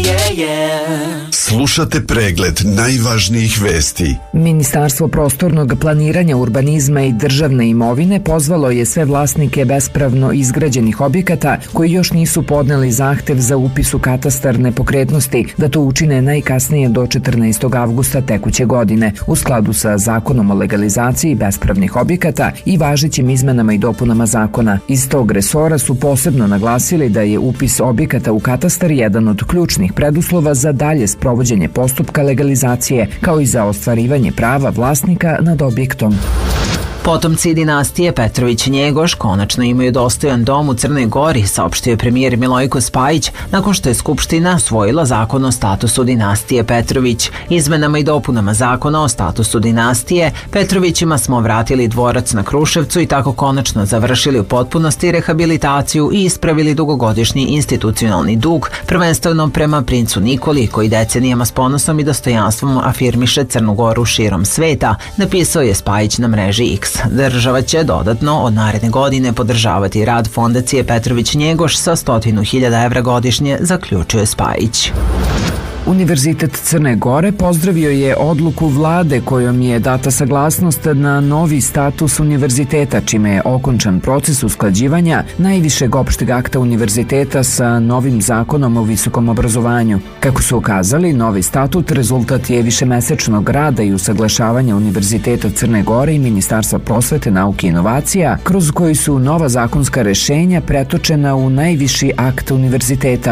Slušate pregled najvažnijih vesti. Ministarstvo prostornog planiranja, urbanizma i državne imovine pozvalo je sve vlasnike bespravno izgrađenih objekata koji još nisu podneli zahtev za upis u katastar nepokretnosti da to učine najkasnije do 14. avgusta tekuće godine u skladu sa Zakonom o legalizaciji bespravnih objekata i važećim izmenama i dopunama zakona. Iz tog resora su posebno naglasili da je upis objekata u katastar jedan od ključnih preduslova za dalje sprovođenje postupka legalizacije, kao i za ostvarivanje prava vlasnika nad objektom. Potomci dinastije Petrović-Njegoš konačno imaju dostojan dom u Crnoj Gori, saopštio je premijer Milojko Spajić nakon što je Skupština usvojila zakon o statusu dinastije Petrović. Izmenama i dopunama zakona o statusu dinastije Petrovićima smo vratili dvorac na Kruševcu i tako konačno završili u potpunosti rehabilitaciju i ispravili dugogodišnji institucionalni dug, prvenstveno prema princu Nikoli, koji decenijama s ponosom i dostojanstvom afirmiše Crnu Goru širom sveta, napisao je Spajić na mreži X. Država će dodatno od naredne godine podržavati rad Fondacije Petrović-Njegoš sa 100.000 evra godišnje, zaključuje Spajić. Univerzitet Crne Gore pozdravio je odluku vlade kojom je data saglasnost na novi status univerziteta, čime je okončan proces usklađivanja najvišeg opšteg akta univerziteta sa novim zakonom o visokom obrazovanju. Kako su ukazali, novi statut rezultat je višemesečnog rada i usaglašavanja Univerziteta Crne Gore i Ministarstva prosvete, nauke i inovacija, kroz koji su nova zakonska rešenja pretočena u najviši akt univerziteta.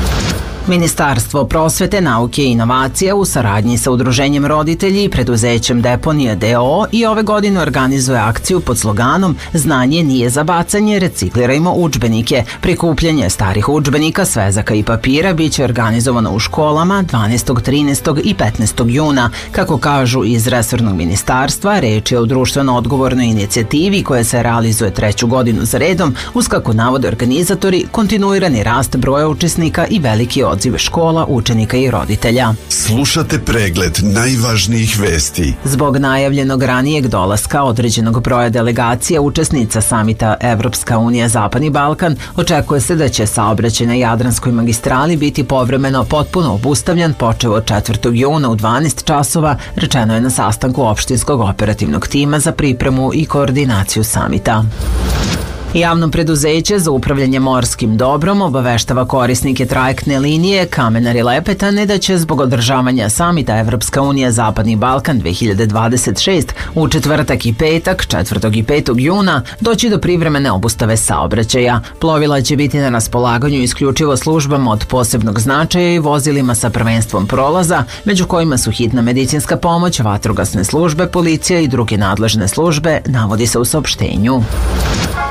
Ministarstvo prosvete, nauke i inovacija u saradnji sa Udruženjem roditelji i preduzećem Deponija d.o.o. i ove godine organizuje akciju pod sloganom Znanje nije za bacanje, reciklirajmo udžbenike. Prikupljanje starih udžbenika, svezaka i papira biće organizovano u školama 12., 13. i 15. juna. Kako kažu iz resornog ministarstva, reč je o društveno odgovornoj inicijativi koja se realizuje 3. godinu za redom, uz, kako navode organizatori, kontinuirani rast broja učesnika i veliki odziv škola, učenika i roditelja. Slušate pregled najvažnijih vesti. Zbog najavljenog ranijeg dolaska određenog broja delegacija učesnica samita Evropska unija Zapadni Balkan, očekuje se da će saobraćaj na Jadranskoj magistrali biti povremeno potpuno obustavljan počev od 4. juna u 12 časova, rečeno je na sastanku opštinskog operativnog tima za pripremu i koordinaciju samita. Javno preduzeće za upravljanje morskim dobrom obaveštava korisnike trajektne linije Kamenar i Lepetane da će zbog održavanja samita Evropska unija Zapadni Balkan 2026 u četvrtak i petak, 4. i 5. juna, doći do privremene obustave saobraćaja. Plovila će biti na raspolaganju isključivo službama od posebnog značaja i vozilima sa prvenstvom prolaza, među kojima su hitna medicinska pomoć, vatrogasne službe, policija i druge nadležne službe, navodi se u saopštenju.